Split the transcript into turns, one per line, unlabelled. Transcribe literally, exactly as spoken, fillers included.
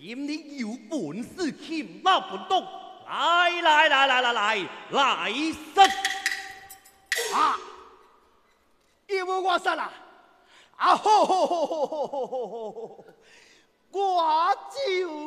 嫌你有本事欠那本东，来来来来来来来生！
啊！因为我杀啦！啊吼吼吼吼吼吼吼！我就